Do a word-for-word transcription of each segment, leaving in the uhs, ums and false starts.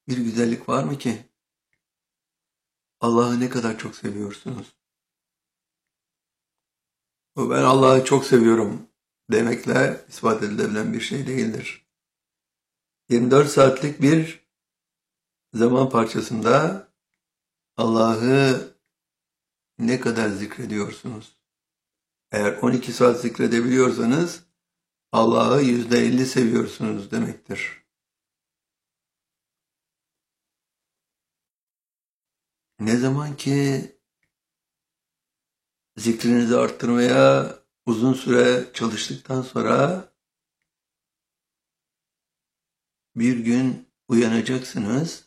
Bir güzellik var mı ki Allah'ı ne kadar çok seviyorsunuz? Bu ben Allah'ı çok seviyorum demekle ispat edilebilen bir şey değildir. yirmi dört saatlik bir zaman parçasında Allah'ı ne kadar zikrediyorsunuz? Eğer on iki saat zikredebiliyorsanız Allah'ı yüzde elli seviyorsunuz demektir. Ne zaman ki zikrinizi arttırmaya uzun süre çalıştıktan sonra bir gün uyanacaksınız.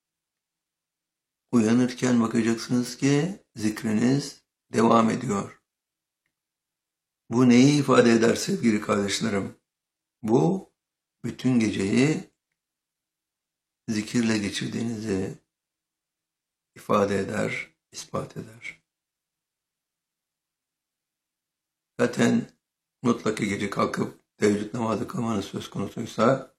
Uyanırken bakacaksınız ki zikriniz devam ediyor. Bu neyi ifade eder sevgili kardeşlerim? Bu bütün geceyi zikirle geçirdiğinizi ifade eder, ispat eder. Zaten mutlaka gece kalkıp teheccüd namazı kılmanız söz konusuysa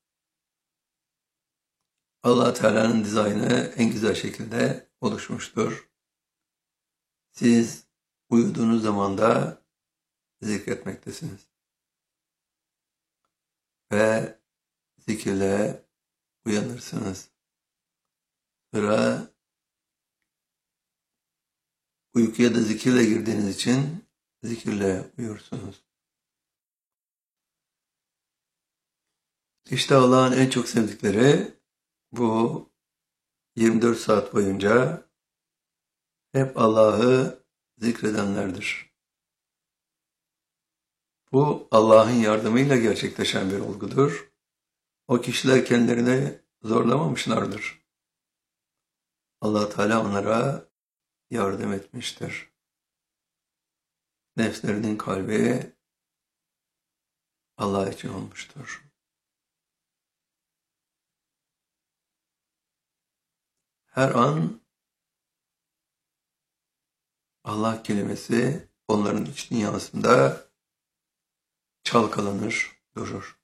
Allah Teala'nın dizaynı en güzel şekilde oluşmuştur. Siz uyuduğunuz zaman da zikretmektesiniz. Ve zikirle uyanırsınız. Sonra uykuya da zikirle girdiğiniz için zikirle uyursunuz. İşte Allah'ın en çok sevdikleri bu yirmi dört saat boyunca hep Allah'ı zikredenlerdir. Bu Allah'ın yardımıyla gerçekleşen bir olgudur. O kişiler kendilerini zorlamamışlardır. Allah Teala onlara yardım etmiştir. Nefslerinin kalbi Allah için olmuştur. Her an Allah kelimesi onların iç dünyasında çalkalanır, durur.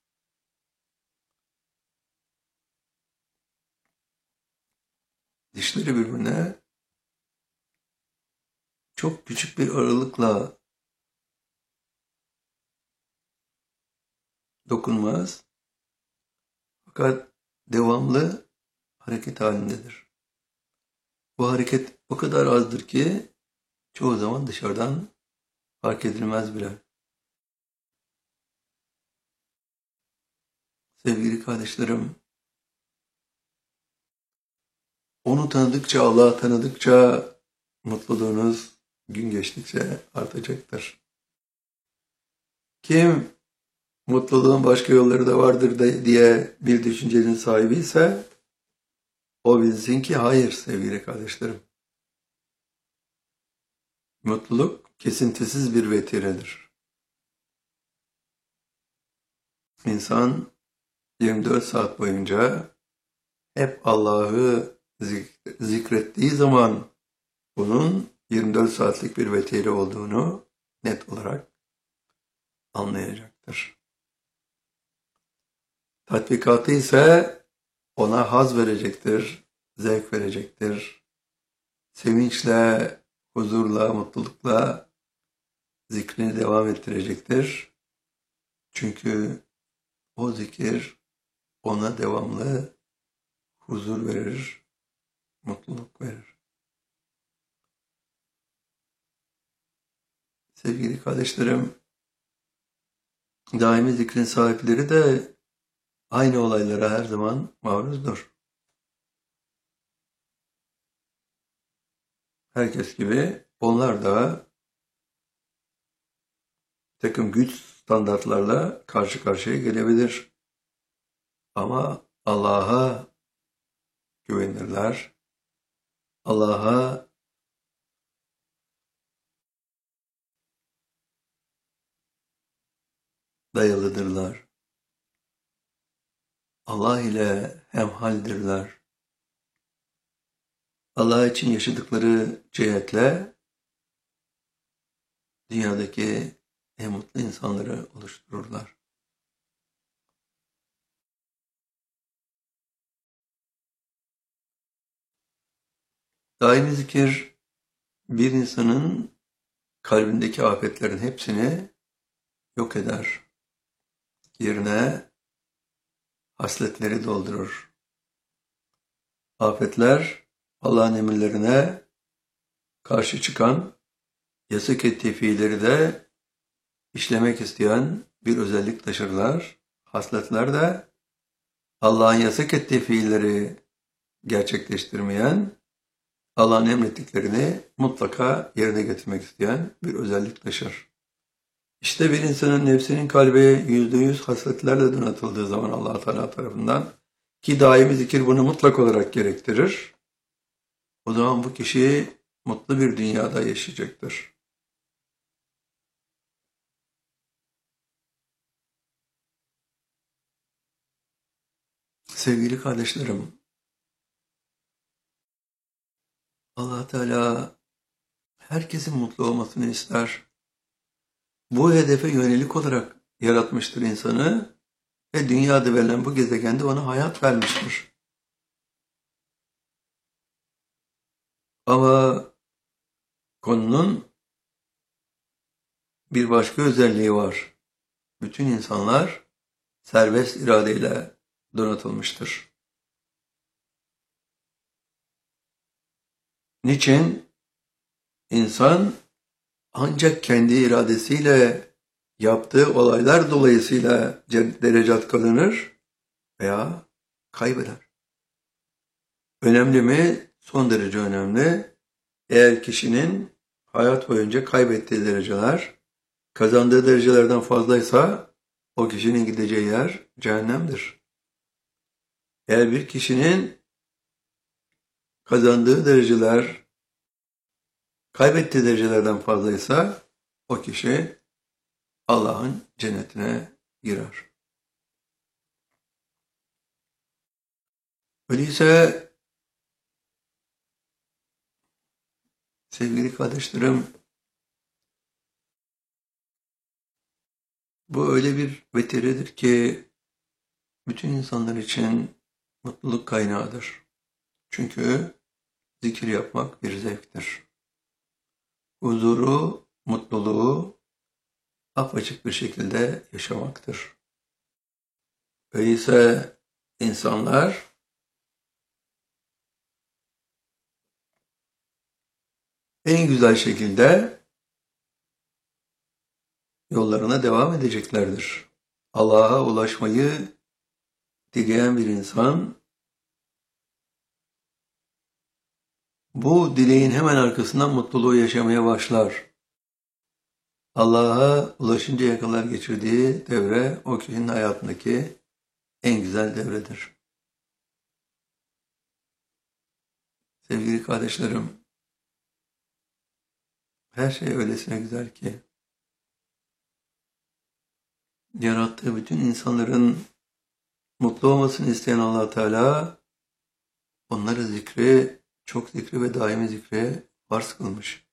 Dişleri birbirine çok küçük bir aralıkla dokunmaz. Fakat devamlı hareket halindedir. Bu hareket o kadar azdır ki çoğu zaman dışarıdan fark edilmez bile. Sevgili kardeşlerim, onu tanıdıkça, Allah'ı tanıdıkça mutluluğunuz gün geçtikçe artacaktır. Kim mutluluğun başka yolları da vardır diye bir düşüncenin sahibi ise o bilsin ki hayır sevgili kardeşlerim. Mutluluk kesintisiz bir vetiredir. İnsan yirmi dört saat boyunca hep Allah'ı zikrettiği zaman bunun yirmi dört saatlik bir vetire olduğunu net olarak anlayacaktır. Tatbikatı ise ona haz verecektir, zevk verecektir. Sevinçle, huzurla, mutlulukla zikrini devam ettirecektir. Çünkü o zikir ona devamlı huzur verir, mutluluk verir. Sevgili kardeşlerim, daimi zikrin sahipleri de aynı olaylara her zaman maruzdur. Herkes gibi onlar da takım güç standartlarla karşı karşıya gelebilir. Ama Allah'a güvenirler. Allah'a dayalıdırlar. Allah ile hemhaldirler. Allah için yaşadıkları cihetle dünyadaki en mutlu insanları oluştururlar. Daimi zikir bir insanın kalbindeki afetlerin hepsini yok eder. Yerine hasletleri doldurur. Afetler Allah'ın emirlerine karşı çıkan, yasak ettiği fiilleri de işlemek isteyen bir özellik taşırlar. Hasletler de Allah'ın yasak ettiği fiilleri gerçekleştirmeyen, Allah'ın emrettiklerini mutlaka yerine getirmek isteyen bir özellik taşır. İşte bir insanın nefsinin kalbi yüzde yüz hasletlerle donatıldığı zaman Allah Teala tarafından, ki daimi zikir bunu mutlak olarak gerektirir, o zaman bu kişi mutlu bir dünyada yaşayacaktır. Sevgili kardeşlerim, Allah Teala herkesin mutlu olmasını ister. Bu hedefe yönelik olarak yaratmıştır insanı ve dünyada verilen bu gezegende ona hayat vermiştir. Ama konunun bir başka özelliği var. Bütün insanlar serbest iradeyle donatılmıştır. Niçin? İnsan ancak kendi iradesiyle yaptığı olaylar dolayısıyla derecat kazanır veya kaybeder. Önemli mi? Son derece önemli. Eğer kişinin hayat boyunca kaybettiği dereceler kazandığı derecelerden fazlaysa o kişinin gideceği yer cehennemdir. Eğer bir kişinin kazandığı dereceler kaybettiği derecelerden fazlaysa o kişi Allah'ın cennetine girer. Öyleyse sevgili kardeşlerim, bu öyle bir vetiredir ki bütün insanlar için mutluluk kaynağıdır. Çünkü zikir yapmak bir zevktir. Huzuru, mutluluğu apaçık bir şekilde yaşamaktır. Öyleyse insanlar en güzel şekilde yollarına devam edeceklerdir. Allah'a ulaşmayı dileyen bir insan, bu dileğin hemen arkasından mutluluğu yaşamaya başlar. Allah'a ulaşıncaya kadar geçirdiği devre o kişinin hayatındaki en güzel devredir. Sevgili kardeşlerim, her şey öylesine güzel ki, yarattığı bütün insanların mutlu olmasını isteyen Allah Teala onları zikri, çok zikri ve daimi zikri farz kılmış.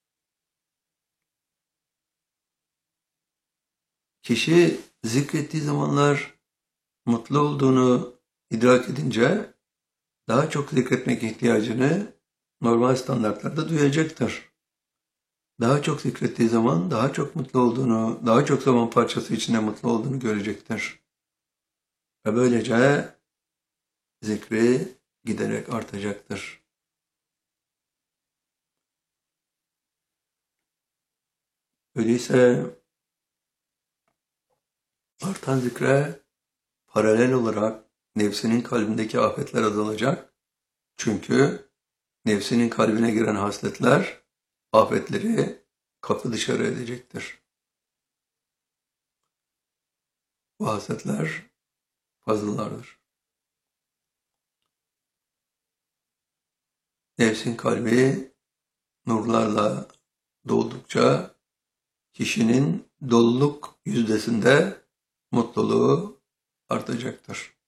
Kişi zikrettiği zamanlar mutlu olduğunu idrak edince daha çok zikretmek ihtiyacını normal standartlarda duyacaktır. Daha çok zikrettiği zaman daha çok mutlu olduğunu, daha çok zaman parçası içinde mutlu olduğunu görecektir. Ve böylece zikri giderek artacaktır. Öyleyse artan zikre paralel olarak nefsinin kalbindeki afetler azalacak. Çünkü nefsinin kalbine giren hasletler afetleri kapı dışarı edecektir. Bu hasletler fazlalardır. Nefsin kalbi nurlarla doldukça kişinin doluluk yüzdesinde mutluluğu artacaktır.